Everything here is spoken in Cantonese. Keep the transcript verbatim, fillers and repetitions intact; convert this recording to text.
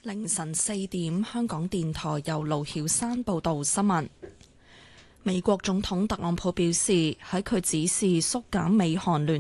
凌晨四點，香港電台由盧曉山報道新聞。美國總統特朗普表示，喺佢指示縮減美韓聯